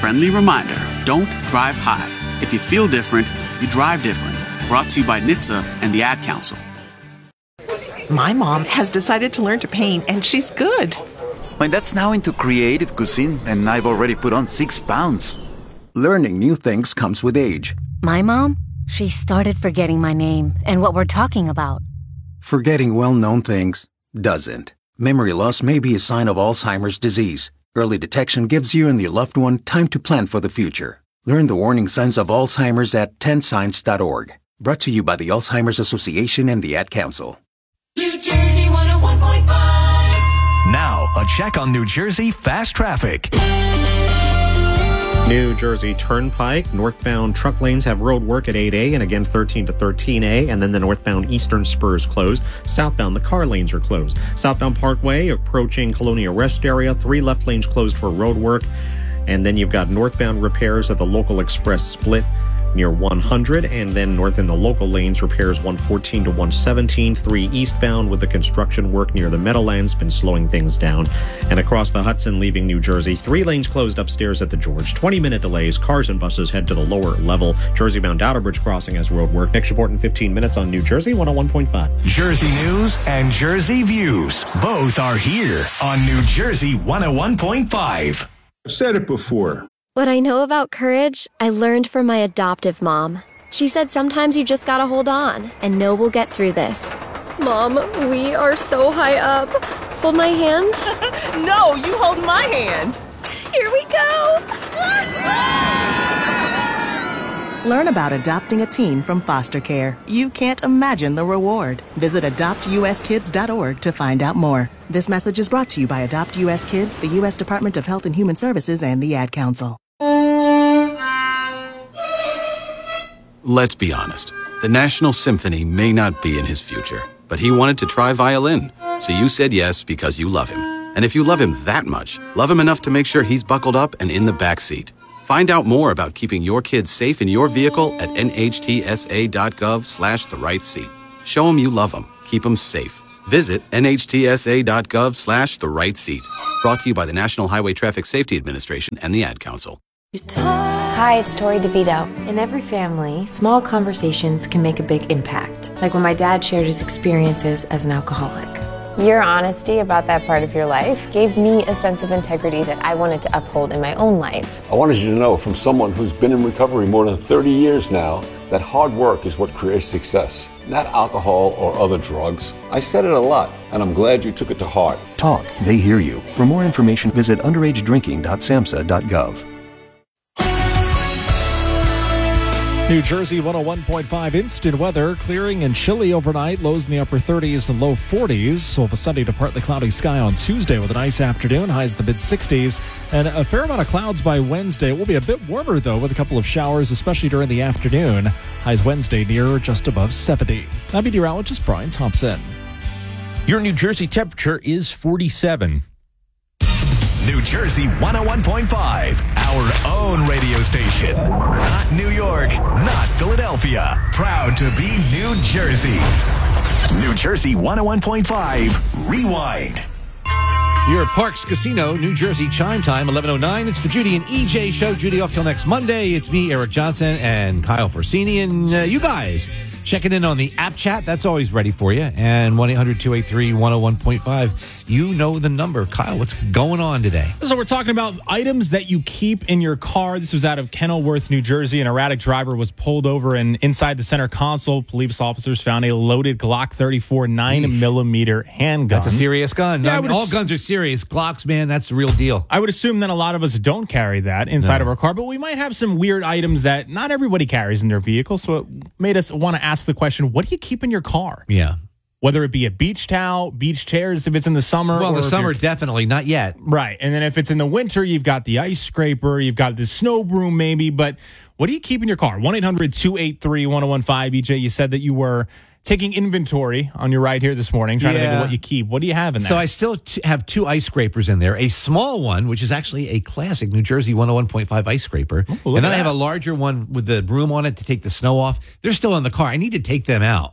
friendly reminder, don't drive high. If you feel different, you drive different. Brought to you by NHTSA and the Ad Council. My mom has decided to learn to paint, and she's good. My dad's now into creative cuisine, and I've already put on 6 pounds. Learning new things comes with age. My mom? She started forgetting my name and what we're talking about. Forgetting well-known things doesn't. Memory loss may be a sign of Alzheimer's disease. Early detection gives you and your loved one time to plan for the future. Learn the warning signs of Alzheimer's at 10signs.org. Brought to you by the Alzheimer's Association and the Ad Council. New Jersey 101.5. Now, a check on New Jersey fast traffic. New Jersey Turnpike, northbound truck lanes have road work at 8A and again 13 to 13A, and then the northbound eastern spur is closed. Southbound, the car lanes are closed. Southbound Parkway approaching Colonia Rest area, 3 left lanes closed for road work. And then you've got northbound repairs at the local express split near 100, and then north in the local lanes, repairs 114 to 117, 3 eastbound with the construction work near the Meadowlands been slowing things down. And across the Hudson leaving New Jersey, 3 lanes closed upstairs at the George. 20-minute delays. Cars and buses head to the lower level. Jersey-bound Outer Bridge crossing has road work. Next report in 15 minutes on New Jersey 101.5. Jersey News and Jersey Views. Both are here on New Jersey 101.5. I've said it before. What I know about courage, I learned from my adoptive mom. She said sometimes you just gotta hold on and know we'll get through this. Mom, we are so high up. Hold my hand. No, you hold my hand. Here we go. Learn about adopting a teen from foster care. You can't imagine the reward. Visit adoptuskids.org to find out more. This message is brought to you by Adopt US Kids, the U.S. Department of Health and Human Services, and the Ad Council. Let's be honest. The National Symphony may not be in his future, but he wanted to try violin. So you said yes because you love him. And if you love him that much, love him enough to make sure he's buckled up and in the back seat. Find out more about keeping your kids safe in your vehicle at nhtsa.gov/the-right-seat. Show them you love them. Keep them safe. Visit nhtsa.gov/the-right-seat. Brought to you by the National Highway Traffic Safety Administration and the Ad Council. Hi, it's Tori DeVito. In every family, small conversations can make a big impact. Like when my dad shared his experiences as an alcoholic. Your honesty about that part of your life gave me a sense of integrity that I wanted to uphold in my own life. I wanted you to know, from someone who's been in recovery more than 30 years now, that hard work is what creates success, not alcohol or other drugs. I said it a lot, and I'm glad you took it to heart. Talk, they hear you. For more information, visit underagedrinking.samhsa.gov. New Jersey 101.5 instant weather, clearing and chilly overnight, lows in the upper 30s and low 40s. So we'll have a sunny to partly cloudy sky on Tuesday with a nice afternoon, highs in the mid-60s, and a fair amount of clouds by Wednesday. It will be a bit warmer, though, with a couple of showers, especially during the afternoon. Highs Wednesday near just above 70. I'm meteorologist Brian Thompson. Your New Jersey temperature is 47. New Jersey 101.5, our own radio station. Not New York, not Philadelphia. Proud to be New Jersey. New Jersey 101.5, Rewind. You're at Parks Casino, New Jersey chime time, 11:09. It's the Judy and EJ show. Judy off till next Monday. It's me, Eric Johnson, and Kyle Forsini, and you guys checking in on the app chat. That's always ready for you. And 1-800-283-101.5. You know the number. Kyle, what's going on today? So we're talking about items that you keep in your car. This was out of Kenilworth, New Jersey. An erratic driver was pulled over, and inside the center console, police officers found a loaded Glock 34 9mm handgun. That's a serious gun. Yeah, all guns are serious. Glocks, man, that's the real deal. I would assume that a lot of us don't carry that inside of our car, but we might have some weird items that not everybody carries in their vehicle. So it made us want to ask the question, what do you keep in your car? Yeah. Whether it be a beach towel, beach chairs if it's in the summer. Well, or the summer, definitely. Not yet. Right. And then if it's in the winter, you've got the ice scraper, you've got the snow broom maybe. But what do you keep in your car? 1-800-283-1015. EJ, you said that you were taking inventory on your ride here this morning, trying to think of what you keep. What do you have in there? So I still have 2 ice scrapers in there. A small one, which is actually a classic New Jersey 101.5 ice scraper. Ooh, and then I have a larger one with the broom on it to take the snow off. They're still in the car. I need to take them out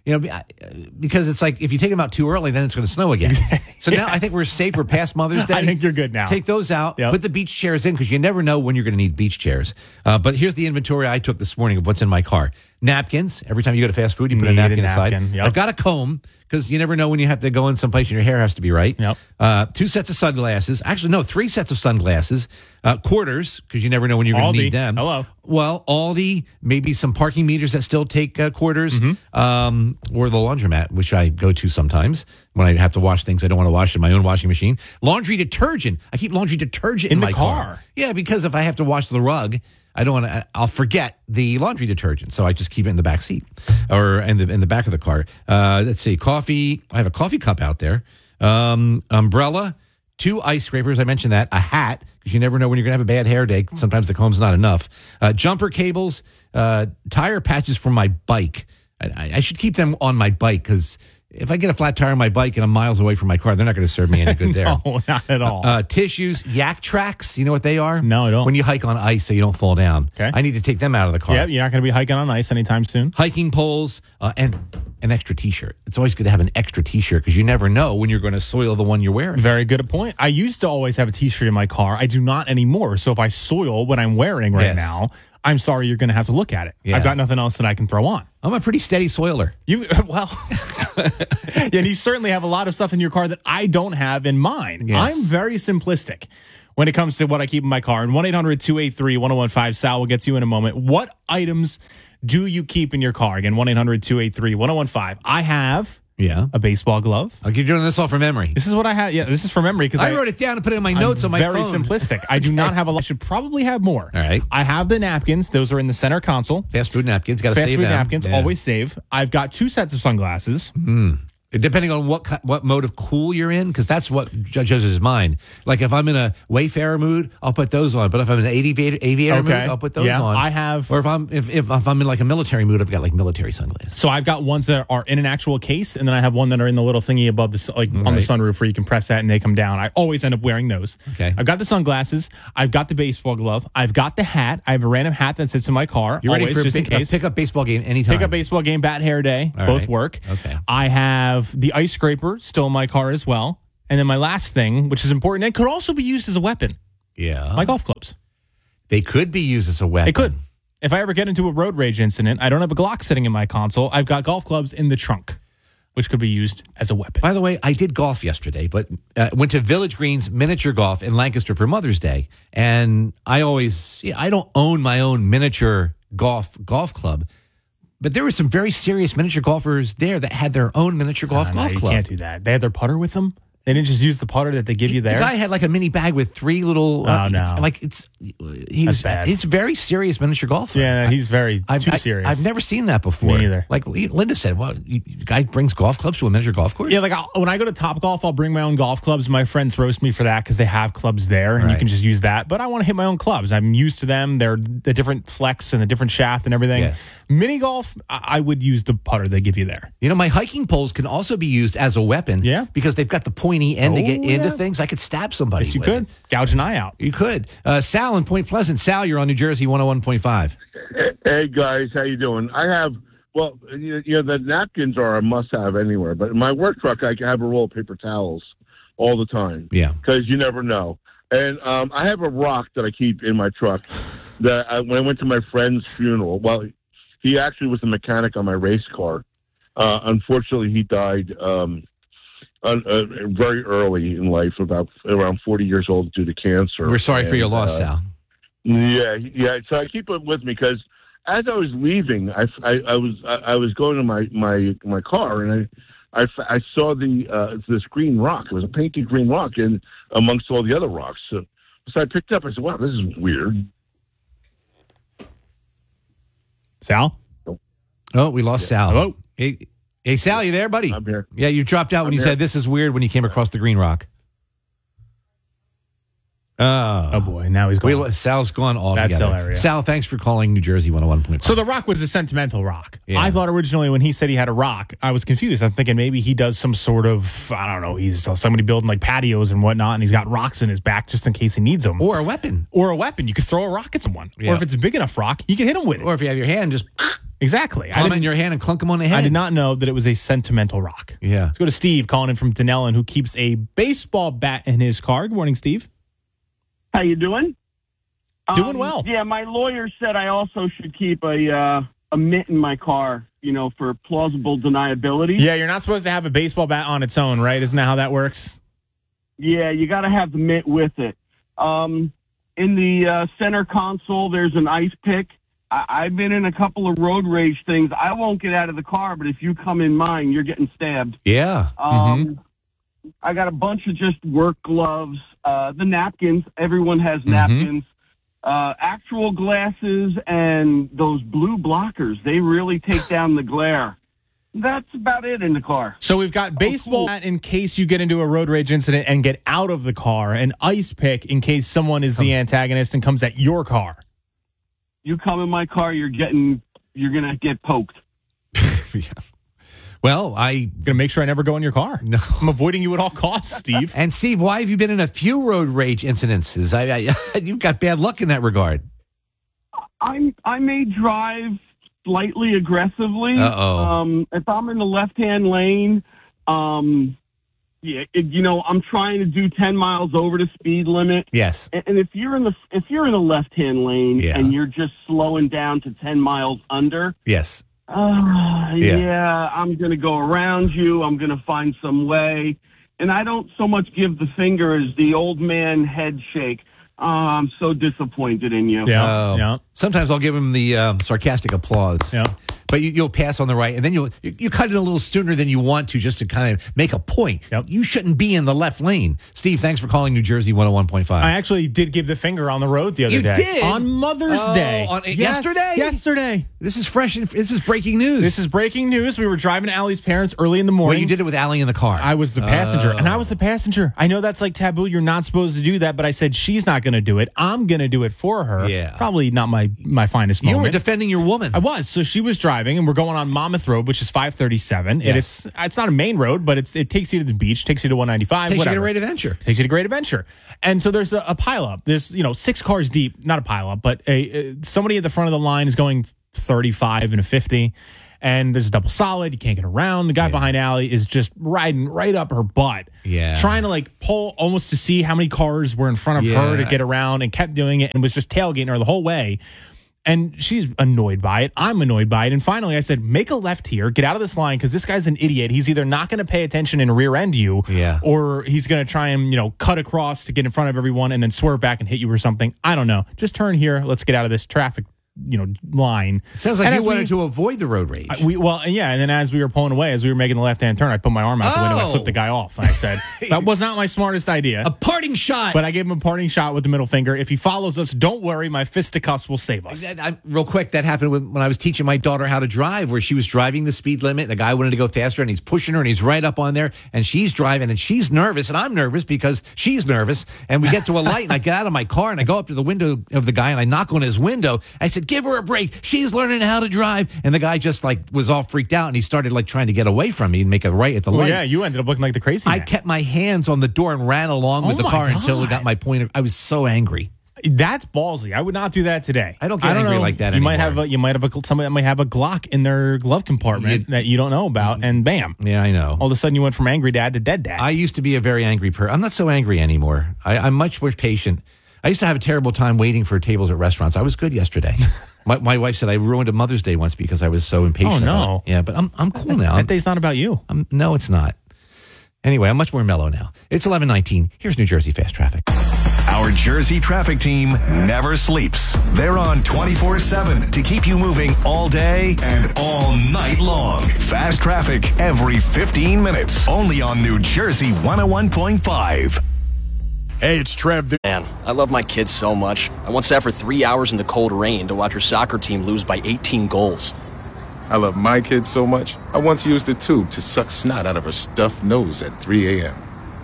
because it's like if you take them out too early, then it's going to snow again. So now I think we're safe. We're past Mother's Day. I think you're good now. Take those out. Put the beach chairs in because you never know when you're going to need beach chairs. But here's the inventory I took this morning of what's in my car. Napkins. Every time you go to fast food, you put a napkin aside. Yep. I've got a comb because you never know when you have to go in someplace and your hair has to be right. Yep. 2 sets of sunglasses. Actually, no, 3 sets of sunglasses. Quarters because you never know when you're going to need them. Hello. Well, Aldi, maybe some parking meters that still take quarters, or the laundromat, which I go to sometimes when I have to wash things I don't want to wash in my own washing machine. Laundry detergent. I keep laundry detergent in my car. Yeah, because if I have to wash the rug, I don't want to. I'll forget the laundry detergent, so I just keep it in the back seat or in the back of the car. Let's see, coffee. I have a coffee cup out there. Umbrella. 2 ice scrapers, I mentioned that. A hat, because you never know when you're going to have a bad hair day. Sometimes the comb's not enough. Jumper cables, tire patches for my bike. I should keep them on my bike, because if I get a flat tire on my bike and I'm miles away from my car, they're not going to serve me any good there. No, not at all. Tissues, yak tracks, you know what they are? No, I don't. When you hike on ice so you don't fall down. Okay. I need to take them out of the car. Yeah, you're not going to be hiking on ice anytime soon. Hiking poles, and an extra T-shirt. It's always good to have an extra T-shirt because you never know when you're going to soil the one you're wearing. Very good point. I used to always have a T-shirt in my car. I do not anymore. So if I soil what I'm wearing right now, I'm sorry, you're going to have to look at it. Yeah. I've got nothing else that I can throw on. I'm a pretty steady soiler. And you certainly have a lot of stuff in your car that I don't have in mine. Yes. I'm very simplistic when it comes to what I keep in my car. And 1-800-283-1015, Sal will get to you in a moment. What items do you keep in your car? Again, 1-800-283-1015. I have a baseball glove. I'll keep doing this all from memory. This is what I have. Yeah, this is from memory because I wrote it down and put it in my notes on my phone. Very simplistic. I do not have a lot. I should probably have more. All right. I have the napkins. Those are in the center console. Fast food napkins. Got to Fast save food them. napkins. Yeah. Always save. I've got 2 sets of sunglasses. Depending on what mode of cool you're in, because that's what judges his mind. Like if I'm in a Wayfarer mood, I'll put those on. But if I'm in an aviator mood, I'll put those on. I have. Or if I'm in like a military mood, I've got like military sunglasses. So I've got ones that are in an actual case, and then I have one that are in the little thingy above the on the sunroof where you can press that and they come down. I always end up wearing those. Okay. I've got the sunglasses. I've got the baseball glove. I've got the hat. I have a random hat that sits in my car. You're ready for just in a case. pickup baseball game anytime. Pickup baseball game, bat, hair day, All both right. work. Okay. I have the ice scraper still in my car as well. And then my last thing, which is important, it could also be used as a weapon. Yeah. My golf clubs. They could be used as a weapon. They could. If I ever get into a road rage incident, I don't have a Glock sitting in my console. I've got golf clubs in the trunk, which could be used as a weapon. By the way, I did golf yesterday, but went to Village Green's Miniature Golf in Lancaster for Mother's Day. And I don't own my own miniature golf club. But there were some very serious miniature golfers there that had their own miniature golf club. You can't do that. They had their putter with them? They didn't just use the putter that they give you there? The guy had like a mini bag with 3 little... no. That's bad. It's very serious miniature golfer. Yeah, he's too serious. I've never seen that before. Me either. Like Linda said, well, the guy brings golf clubs to a miniature golf course? Yeah, like when I go to Topgolf, I'll bring my own golf clubs. My friends roast me for that because they have clubs there and you can just use that. But I want to hit my own clubs. I'm used to them. They're the different flex and the different shaft and everything. Yes. Mini golf, I would use the putter they give you there. You know, my hiking poles can also be used as a weapon. Yeah. Because they've got the pointy end to get into things. I could stab somebody. Yes, you with could. it. Gouge an eye out. You could. Sal in Point Pleasant. Sal, you're on New Jersey 101.5. Hey guys, how you doing? I have the napkins are a must-have anywhere, but in my work truck I have a roll of paper towels all the time. Yeah, because you never know. And I have a rock that I keep in my truck that when I went to my friend's funeral. Well, he actually was a mechanic on my race car. Unfortunately, he died very early in life, around 40 years old, due to cancer. We're sorry for your loss, Sal. Yeah. So I keep it with me because as I was leaving, I was going to my car and I saw this green rock. It was a painted green rock in amongst all the other rocks. So I picked it up. I said, "Wow, this is weird." Sal? Oh, we lost Sal. Hello? Hey, Sal, you there, buddy? I'm here. Yeah, you dropped out when you said this is weird when you came across the green rock. Oh boy, now he's gone. Sal's gone altogether. That's hilarious. Sal, thanks for calling New Jersey 101.5. So the rock was a sentimental rock. Yeah. I thought originally when he said he had a rock, I was confused. I'm thinking maybe he does some sort of, I don't know, he's somebody building like patios and whatnot, and he's got rocks in his back just in case he needs them. Or a weapon. You could throw a rock at someone. Yeah. Or if it's a big enough rock, you can hit him with it. Or if you have your hand, just... Exactly. Palm it in your hand and clunk them on the head. I did not know that it was a sentimental rock. Yeah. Let's go to Steve calling in from Denellen, who keeps a baseball bat in his car. Good morning, Steve. How you doing? Doing well. Yeah, my lawyer said I also should keep a mitt in my car, for plausible deniability. Yeah, you're not supposed to have a baseball bat on its own, right? Isn't that how that works? Yeah, you got to have the mitt with it. In the center console, there's an ice pick. I've been in a couple of road rage things. I won't get out of the car, but if you come in mine, you're getting stabbed. Yeah. I got a bunch of just work gloves, the napkins. Everyone has napkins. Actual glasses and those blue blockers. They really take down the glare. That's about it in the car. So we've got baseball bat in case you get into a road rage incident and get out of the car, an ice pick in case someone is the antagonist and comes at your car. You come in my car, you're going to get poked. Yeah. Well, I'm going to make sure I never go in your car. No. I'm avoiding you at all costs, Steve. And Steve, why have you been in a few road rage incidences? You've got bad luck in that regard. I may drive slightly aggressively. If I'm in the left-hand lane, I'm trying to do 10 miles over the speed limit. Yes. And if you're in the left-hand lane and you're just slowing down to 10 miles under. Yes. Yeah, I'm going to go around you. I'm going to find some way. And I don't so much give the finger as the old man head shake. I'm so disappointed in you. Yeah. Sometimes I'll give him the sarcastic applause. Yeah. But you'll pass on the right, and then you cut it a little sooner than you want to just to kind of make a point. Yep. You shouldn't be in the left lane. Steve, thanks for calling New Jersey 101.5. I actually did give the finger on the road the other day. You did? On Mother's Day. Yesterday? Yesterday. This is fresh. This is breaking news. This is breaking news. We were driving to Allie's parents early in the morning. Well, you did it with Allie in the car. I was the passenger, and I was the passenger. I know that's like taboo. You're not supposed to do that, but I said she's not going to do it. I'm going to do it for her. Yeah. Probably not my finest moment. You were defending your woman. I was. So she was driving, and we're going on Monmouth Road, which is 537. Yes. And it's not a main road, but it takes you to the beach, takes you to 195, Takes whatever. you to Great Adventure. Takes you to Great Adventure. And so there's a pileup. There's 6 cars deep, not a pileup, but somebody at the front of the line is going 35 and a 50. And there's a double solid. You can't get around. The guy behind Allie is just riding right up her butt. Yeah. Trying to pull almost to see how many cars were in front of her to get around, and kept doing it and was just tailgating her the whole way. And she's annoyed by it. I'm annoyed by it. And finally, I said, make a left here. Get out of this line because this guy's an idiot. He's either not going to pay attention and rear end you, or he's going to try and cut across to get in front of everyone and then swerve back and hit you or something. I don't know. Just turn here. Let's get out of this traffic line. Sounds like you wanted to avoid the road rage. And then as we were pulling away, as we were making the left-hand turn, I put my arm out the window and I flipped the guy off. And I said, that was not my smartest idea. A parting shot. But I gave him a parting shot with the middle finger. If he follows us, don't worry, my fisticuffs will save us. Real quick, that happened when I was teaching my daughter how to drive, where she was driving the speed limit, and the guy wanted to go faster, and he's pushing her, and he's right up on there, and she's driving, and she's nervous, and I'm nervous because she's nervous, and we get to a light, and I get out of my car, and I go up to the window of the guy, and I knock on his window. I said, give her a break. She's learning how to drive. And the guy just was all freaked out, and he started trying to get away from me and make a right at the light. Yeah, you ended up looking like the crazy man. I kept my hands on the door and ran along with the car until it got my point. I was so angry. That's ballsy. I would not do that today. I don't get angry like that anymore. You might have somebody that might have a Glock in their glove compartment that you don't know about, and bam. Yeah, I know. All of a sudden, you went from angry dad to dead dad. I used to be a very angry person. I'm not so angry anymore. I'm much more patient. I used to have a terrible time waiting for tables at restaurants. I was good yesterday. My wife said I ruined a Mother's Day once because I was so impatient. Oh, no. Yeah, but I'm cool now. That day's not about you. No, it's not. Anyway, I'm much more mellow now. It's 11:19. Here's New Jersey Fast Traffic. Our Jersey traffic team never sleeps. They're on 24/7 to keep you moving all day and all night long. Fast traffic every 15 minutes. Only on New Jersey 101.5. Hey, it's Trev. Man, I love my kids so much. I once sat for 3 hours in the cold rain to watch her soccer team lose by 18 goals. I love my kids so much, I once used a tube to suck snot out of her stuffed nose at 3 a.m.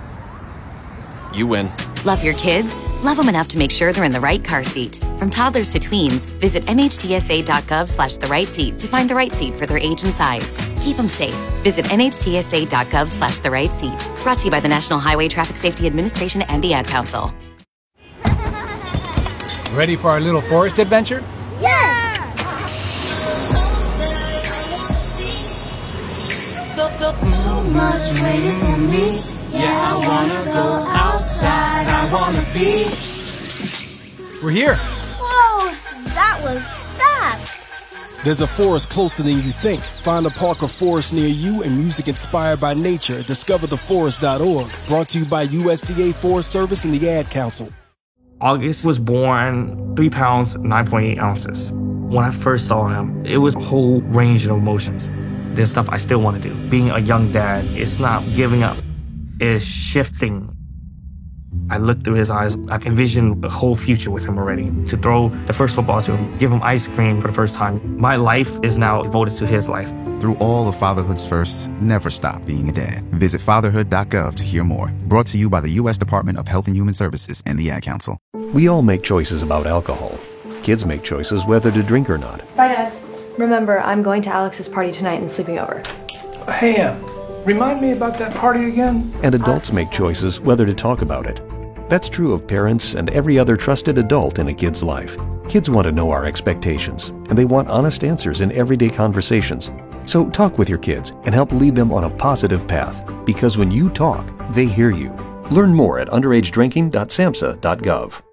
You win. Love your kids? Love them enough to make sure they're in the right car seat. From toddlers to tweens, visit nhtsa.gov/the-right-seat to find the right seat for their age and size. Keep them safe. Visit nhtsa.gov/the-right-seat. Brought to you by the National Highway Traffic Safety Administration and the Ad Council. Ready for our little forest adventure? Yes! much waiting for me. Yeah, I wanna go outside, I wanna be. We're here. Whoa, that was fast. There's a forest closer than you think. Find a park or forest near you and music inspired by nature. DiscoverTheForest.org. Brought to you by USDA Forest Service and the Ad Council. August was born 3 pounds, 9.8 ounces. When I first saw him, it was a whole range of emotions. There's stuff I still want to do. Being a young dad, it's not giving up. It's shifting. I looked through his eyes. I envisioned a whole future with him already. To throw the first football to him, give him ice cream for the first time. My life is now devoted to his life. Through all of fatherhood's firsts, never stop being a dad. Visit fatherhood.gov to hear more. Brought to you by the U.S. Department of Health and Human Services and the Ad Council. We all make choices about alcohol. Kids make choices whether to drink or not. Bye, Dad. Remember, I'm going to Alex's party tonight and sleeping over. Hey, remind me about that party again? And adults make choices whether to talk about it. That's true of parents and every other trusted adult in a kid's life. Kids want to know our expectations, and they want honest answers in everyday conversations. So talk with your kids and help lead them on a positive path, because when you talk, they hear you. Learn more at underagedrinking.samhsa.gov.